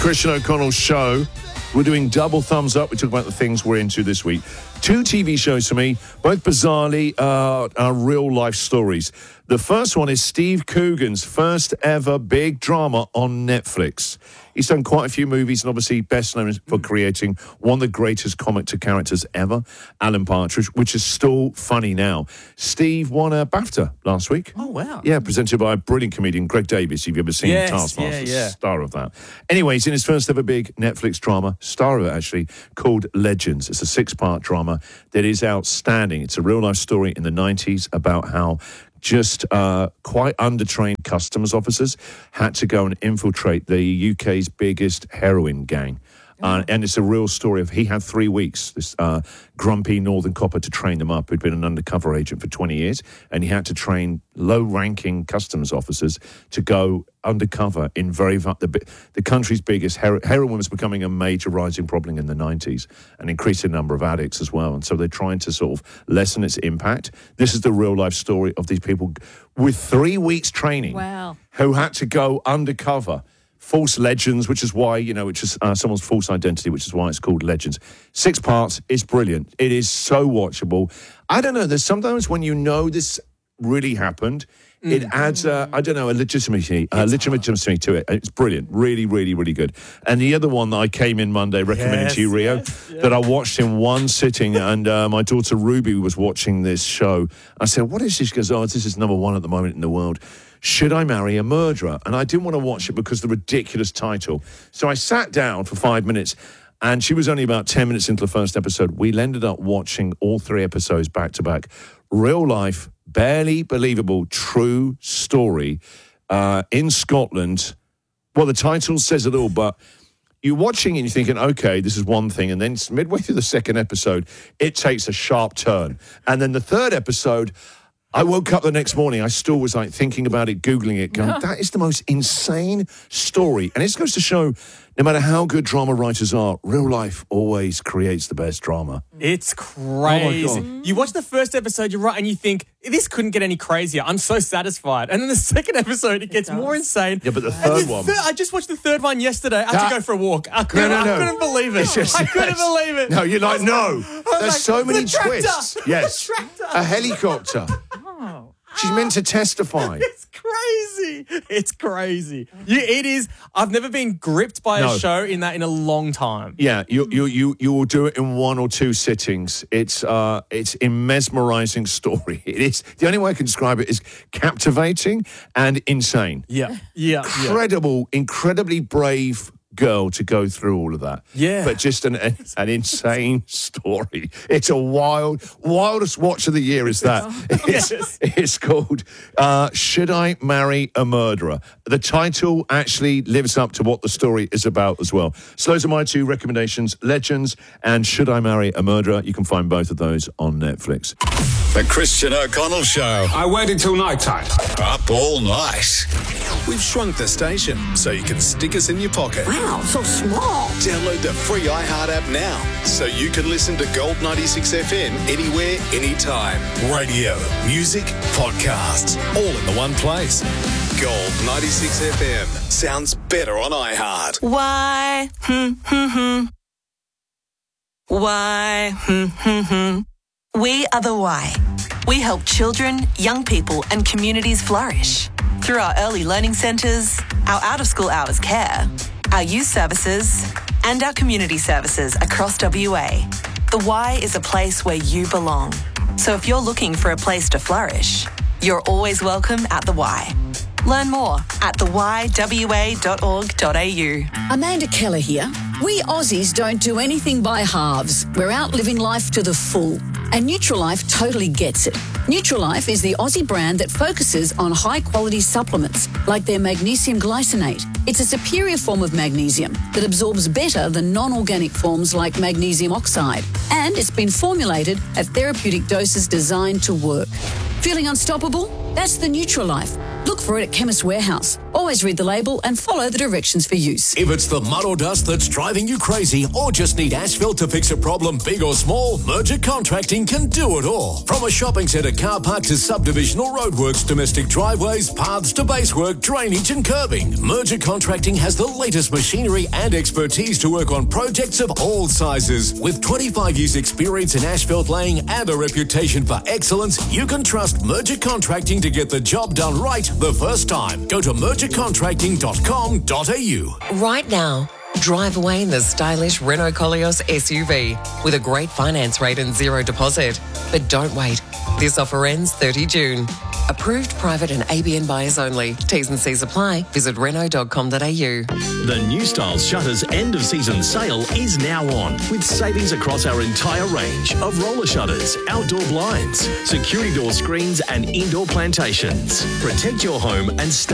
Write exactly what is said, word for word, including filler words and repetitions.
Christian O'Connell Show. We're doing double thumbs up. We talk about the things we're into this week. Two T V shows for me, both bizarrely uh, are real-life stories. The first one is Steve Coogan's first ever big drama on Netflix. He's done quite a few movies and obviously best known for creating one of the greatest comic-to-characters ever, Alan Partridge, which is still funny now. Steve won a BAFTA last week. Oh, wow. Yeah, presented by a brilliant comedian, Greg Davies. If you've ever seen Yes, Taskmaster, yeah, yeah. star of that. Anyways, in his first ever big Netflix drama, star of it actually, called Legends. It's a six-part drama that is outstanding. It's a real-life story in the nineties about how just uh, quite undertrained customs officers had to go and infiltrate the U K's biggest heroin gang. Uh, and it's a real story of, he had three weeks, this uh, grumpy northern copper, to train them up, who'd been an undercover agent for twenty years, and he had to train low-ranking customs officers to go undercover in very the, the country's biggest hero, heroin was becoming a major rising problem in the nineties, an increasing number of addicts as well, and so they're trying to sort of lessen its impact. This is the real-life story of these people with three weeks training, wow, who had to go undercover. False Legends, which is why, you know, which is uh, someone's false identity, which is why it's called Legends. Six parts. It's brilliant. It is so watchable. I don't know. There's sometimes when you know this really happened, mm. it adds, uh, I don't know, a legitimacy, uh, legitimacy to it. It's brilliant. Really, really, really good. And the other one that I came in Monday recommending yes, to you, Rio, yes, yes. that I watched in one sitting, and uh, my daughter Ruby was watching this show. I said, what is this? She goes, oh, this is number one at the moment in the world. Should I Marry a Murderer? And I didn't want to watch it because of the ridiculous title. So I sat down for five minutes, and she was only about ten minutes into the first episode. We ended up watching all three episodes back to back. Real life, barely believable, true story uh, in Scotland. Well, the title says it all, but you're watching and you're thinking, okay, this is one thing. And then midway through the second episode, it takes a sharp turn. And then the third episode, I woke up the next morning, I still was like thinking about it, Googling it, going, that is the most insane story. And it goes to show, no matter how good drama writers are, real life always creates the best drama. It's crazy. Oh my God. You watch the first episode, you're right, and you think, this couldn't get any crazier. I'm so satisfied. And then the second episode, it gets it more insane. Yeah, but the And third the one... thir- I just watched the third one yesterday. I had That- to go for a walk. I couldn't, No, no, no. I couldn't believe it. It's just- I couldn't yes. believe it. No, you're like, no. There's like, so many the tractor. twists. Yes. The tractor. A helicopter. oh, She's meant to testify. It's crazy. It's crazy. You, it is. I've never been gripped by No. a show in that in a long time. Yeah, you you you you will do it in one or two sittings. It's uh, it's a mesmerizing story. It is, the only way I can describe it is captivating and insane. Yeah. Yeah. yeah. Incredible, incredibly brave girl to go through all of that. Yeah. But just an an insane story. It's a wild, wildest watch of the year is that. It's, Yes. it's called uh, Should I Marry a Murderer? The title actually lives up to what the story is about as well. So those are my two recommendations, Legends and Should I Marry a Murderer? You can find both of those on Netflix. The Christian O'Connell Show. I waited till night time. Up all night. We've shrunk the station so you can stick us in your pocket. Wow, so small. Download the free iHeart app now so you can listen to Gold ninety-six F M anywhere, anytime. Radio, music, podcasts, all in the one place. Gold ninety-six F M sounds better on iHeart. Why? Hmm, hmm, hmm. Why? Hmm, hmm, hmm. We are the Why. We help children, young people and communities flourish through our early learning centres, our out-of-school hours care, our youth services and our community services across W A. The Y is a place where you belong. So if you're looking for a place to flourish, you're always welcome at the Y. Learn more at the y w a dot org dot a u. Amanda Keller here. We Aussies don't do anything by halves. We're out living life to the full. And Nutrilife totally gets it. Nutrilife is the Aussie brand that focuses on high-quality supplements, like their magnesium glycinate. It's a superior form of magnesium that absorbs better than non-organic forms like magnesium oxide. And it's been formulated at therapeutic doses designed to work. Feeling unstoppable? That's the Nutrilife. Look for it at Chemist Warehouse Always read the label and follow the directions for use. If it's the mud or dust that's driving you crazy or just need asphalt to fix a problem big or small, Merger Contracting can do it all. From a shopping centre car park to subdivisional roadworks, domestic driveways, paths to basework, drainage and curbing, Merger Contracting has the latest machinery and expertise to work on projects of all sizes. With twenty-five years experience in asphalt laying and a reputation for excellence, you can trust Merger Contracting to get the job done right the first time. Go to merger contracting dot com dot a u. Right now, drive away in the stylish Renault Koleos S U V with a great finance rate and zero deposit. But don't wait. This offer ends thirtieth of June. Approved private and A B N buyers only. T's and C's apply. Visit renault dot com dot a u. The New Styles Shutters end of season sale is now on, with savings across our entire range of roller shutters, outdoor blinds, security door screens and indoor plantations. Protect your home and stay